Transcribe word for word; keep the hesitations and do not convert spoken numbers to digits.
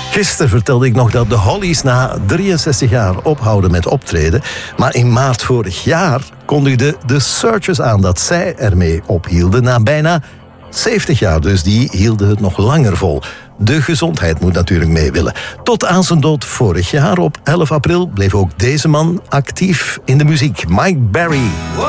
Gisteren vertelde ik nog dat de Hollies na drieënzestig jaar ophouden met optreden. Maar in maart vorig jaar kondigden de Searchers aan dat zij ermee ophielden na bijna zeventig jaar. Dus die hielden het nog langer vol. De gezondheid moet natuurlijk mee willen. Tot aan zijn dood vorig jaar op elf april bleef ook deze man actief in de muziek. Mike Berry.